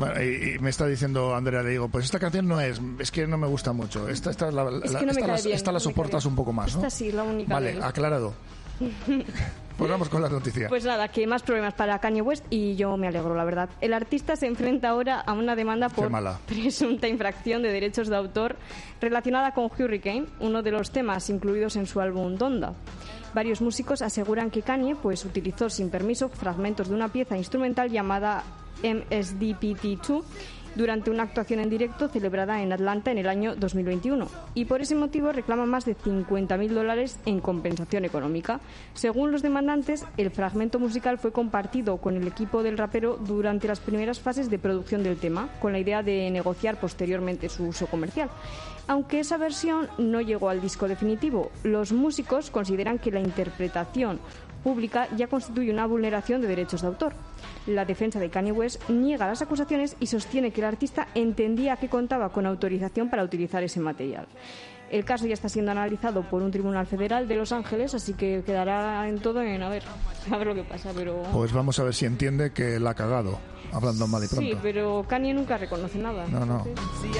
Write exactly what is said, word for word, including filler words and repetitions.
Bueno, y, y me está diciendo Andrea, le digo, pues esta canción no es, es que no me gusta mucho. Esta, esta, la, la, es que no esta, la, bien, esta no la soportas un poco más, ¿no? Esta sí, la única. Vale, vez. aclarado. Pues vamos con la noticia. Pues nada, que más problemas para Kanye West y yo me alegro, la verdad. El artista se enfrenta ahora a una demanda por presunta infracción de derechos de autor relacionada con Hurricane, uno de los temas incluidos en su álbum Donda. Varios músicos aseguran que Kanye pues, utilizó sin permiso fragmentos de una pieza instrumental llamada M S D P T dos durante una actuación en directo celebrada en Atlanta en el año dos mil veintiuno y por ese motivo reclaman más de cincuenta mil dólares en compensación económica. Según los demandantes, el fragmento musical fue compartido con el equipo del rapero durante las primeras fases de producción del tema, con la idea de negociar posteriormente su uso comercial. Aunque esa versión no llegó al disco definitivo, los músicos consideran que la interpretación pública ya constituye una vulneración de derechos de autor. La defensa de Kanye West niega las acusaciones y sostiene que el artista entendía que contaba con autorización para utilizar ese material. El caso ya está siendo analizado por un tribunal federal de Los Ángeles, así que quedará en todo en a ver, a ver lo que pasa, pero... Pues vamos a ver si entiende que la ha cagado, hablando mal y pronto. Sí, pero Kanye nunca reconoce nada. No, no. Entonces...